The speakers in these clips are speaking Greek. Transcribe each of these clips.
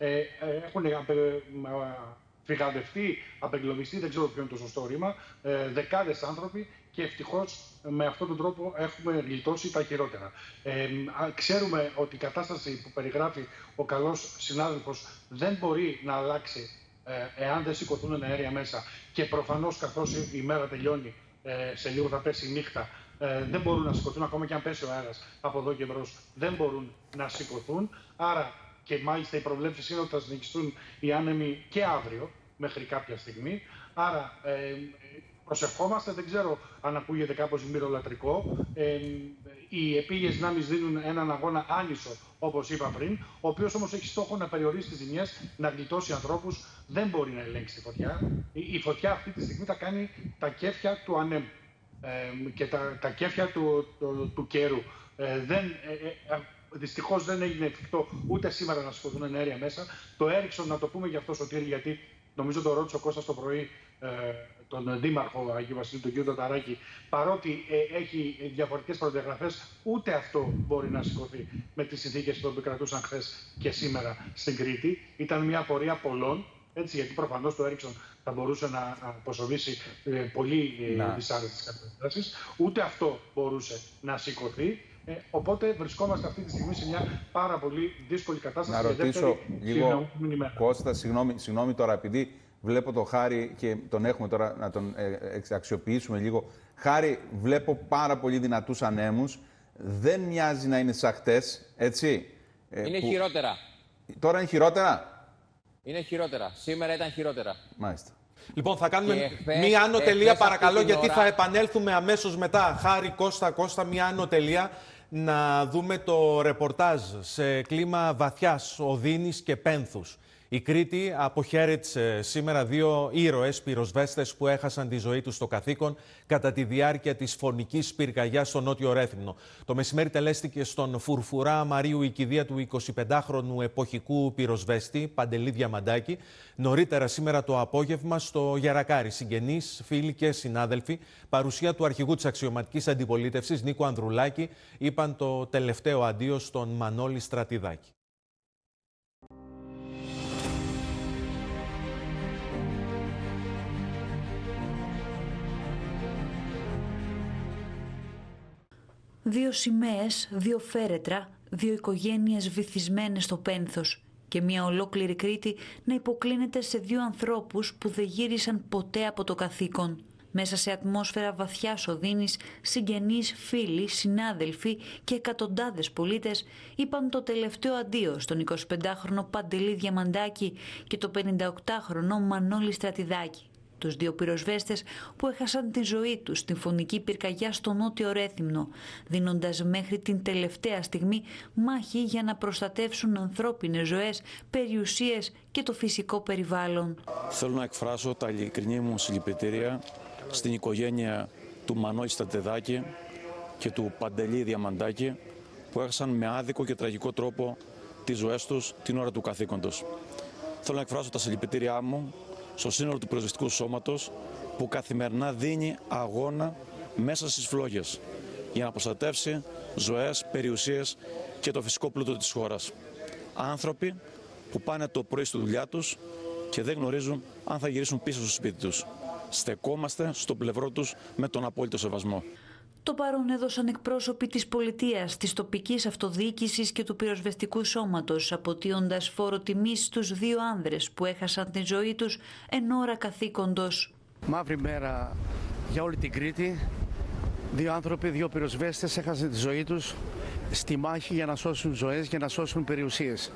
έχουν φυγαδευτεί, απεγκλωβιστεί, δεν ξέρω ποιο είναι το σωστό ρήμα, δεκάδες άνθρωποι και ευτυχώς με αυτόν τον τρόπο έχουμε γλιτώσει τα χειρότερα. Ξέρουμε ότι η κατάσταση που περιγράφει ο καλός συνάδελφος δεν μπορεί να αλλάξει εάν δεν σηκωθούν αέρια μέσα και προφανώς καθώς η μέρα τελειώνει, σε λίγο θα πέσει η νύχτα, δεν μπορούν να σηκωθούν ακόμα και αν πέσει ο αέρας από εδώ και μπρος, δεν μπορούν να σηκωθούν. Άρα και μάλιστα οι προβλέψεις είναι ότι θα συνεχιστούν οι άνεμοι και αύριο μέχρι κάποια στιγμή. Άρα προσευχόμαστε, δεν ξέρω αν ακούγεται κάπως μυρολατρικό. Οι επίγειες δυνάμεις δίνουν έναν αγώνα άνισο, όπως είπα πριν, ο οποίος όμως έχει στόχο να περιορίσει τις ζημιές, να γλιτώσει ανθρώπους. Δεν μπορεί να ελέγξει τη φωτιά. Η φωτιά αυτή τη στιγμή θα κάνει τα κέφια του ανέμου και τα κέφια του καιρού. Δυστυχώς δεν έγινε εφικτό ούτε σήμερα να σηκωθούν αέρια μέσα. Το Έριξον, να το πούμε γι' αυτό, Σωτήρη, γιατί νομίζω το ρώτησε ο Κώστας το πρωί, τον Δήμαρχο Αγίου Βασιλείου, τον κ. Ταταράκη, παρότι έχει διαφορετικές προδιαγραφές, ούτε αυτό μπορεί να σηκωθεί με τις συνθήκες που επικρατούσαν χθες και σήμερα στην Κρήτη. Ήταν μια πορεία πολλών, έτσι, γιατί προφανώς το Έριξον θα μπορούσε να αποσοβήσει πολύ δυσάρεστες καταστάσεις. Ούτε αυτό μπορούσε να σηκωθεί. Οπότε βρισκόμαστε αυτή τη στιγμή σε μια πάρα πολύ δύσκολη κατάσταση. Να ρωτήσω λίγο, Κώστα, συγγνώμη τώρα, επειδή βλέπω το Χάρη και τον έχουμε τώρα να τον αξιοποιήσουμε λίγο. Χάρη, βλέπω πάρα πολύ δυνατούς ανέμους. Δεν μοιάζει να είναι σαν χτες, έτσι. Είναι χειρότερα. Τώρα είναι χειρότερα. Είναι χειρότερα. Σήμερα ήταν χειρότερα. Μάλιστα. Λοιπόν, θα κάνουμε μία άνω τελεία, παρακαλώ, γιατί θα επανέλθουμε αμέσως μετά. Χάρη, Κώστα, μία άνω τελεία. Να δούμε το ρεπορτάζ σε κλίμα βαθιάς οδύνης και πένθους. Η Κρήτη αποχαίρετησε σήμερα δύο ήρωες πυροσβέστες που έχασαν τη ζωή τους στο καθήκον κατά τη διάρκεια της φωνικής πυρκαγιάς στο Νότιο Ρέθυμνο. Το μεσημέρι τελέστηκε στον Φουρφουρά Μαρίου η κηδεία του 25χρονου εποχικού πυροσβέστη Παντελή Διαμαντάκη. Νωρίτερα σήμερα το απόγευμα στο Γερακάρι, συγγενείς, φίλοι και συνάδελφοι, παρουσία του αρχηγού της αξιωματικής αντιπολίτευσης Νίκου Ανδρουλάκη, είπαν το τελευταίο αντίο στον Μανώλη Στρατιδάκη. Δύο σημαίες, δύο φέρετρα, δύο οικογένειες βυθισμένες στο πένθος και μια ολόκληρη Κρήτη να υποκλίνεται σε δύο ανθρώπους που δεν γύρισαν ποτέ από το καθήκον. Μέσα σε ατμόσφαιρα βαθιάς οδύνης, συγγενείς, φίλοι, συνάδελφοι και εκατοντάδες πολίτες είπαν το τελευταίο αντίο στον 25χρονο Παντελή Διαμαντάκη και το 58χρονο Μανώλη Στρατιδάκη. Τους δύο πυροσβέστες που έχασαν τη ζωή τους στην φωνική πυρκαγιά στο Νότιο Ρέθυμνο, δίνοντας μέχρι την τελευταία στιγμή μάχη για να προστατεύσουν ανθρώπινες ζωές, περιουσίες και το φυσικό περιβάλλον. Θέλω να εκφράσω τα ειλικρινή μου συλληπιτήρια στην οικογένεια του Μανώλη Στρατιδάκη και του Παντελή Διαμαντάκη, που έχασαν με άδικο και τραγικό τρόπο τις ζωές τους την ώρα του καθήκοντος. Θέλω να εκφράσω τα συλληπιτήριά μου στο σύνολο του πυροσβεστικού σώματος που καθημερινά δίνει αγώνα μέσα στις φλόγες για να προστατεύσει ζωές, περιουσίες και το φυσικό πλούτο της χώρας. Άνθρωποι που πάνε το πρωί στη δουλειά τους και δεν γνωρίζουν αν θα γυρίσουν πίσω στο σπίτι τους. Στεκόμαστε στο πλευρό τους με τον απόλυτο σεβασμό. Το παρόν έδωσαν εκπρόσωποι της πολιτείας, της τοπικής αυτοδιοίκησης και του πυροσβεστικού σώματος, αποτείοντας φόρο τιμής στους δύο άνδρες που έχασαν τη ζωή τους εν ώρα καθήκοντος. Μαύρη μέρα για όλη την Κρήτη. Δύο άνθρωποι, δύο πυροσβέστες έχασαν τη ζωή τους στη μάχη για να σώσουν ζωές, για να σώσουν περιουσίες.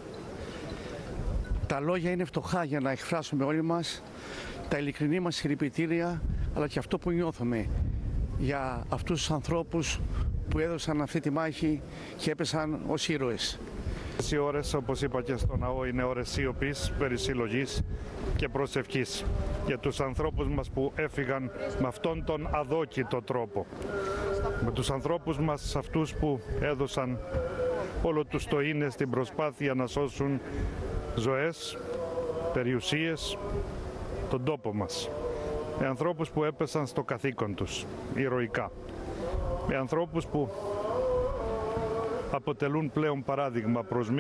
Τα λόγια είναι φτωχά για να εκφράσουμε όλοι μας τα ειλικρινή μας συλληπιτήρια, αλλά και αυτό που νιώθουμε για αυτούς τους ανθρώπους που έδωσαν αυτή τη μάχη και έπεσαν ως ήρωες. Οι ώρες, όπως είπα και στο ναό, είναι ώρες σιωπής, περισυλλογής και προσευχής για τους ανθρώπους μας που έφυγαν με αυτόν τον αδόκητο τρόπο. Με τους ανθρώπους μας αυτούς που έδωσαν όλο τους το είναι στην προσπάθεια να σώσουν ζωές, περιουσίες, τον τόπο μας. Με ανθρώπους που έπεσαν στο καθήκον τους, ηρωικά. Με ανθρώπους που αποτελούν πλέον παράδειγμα προς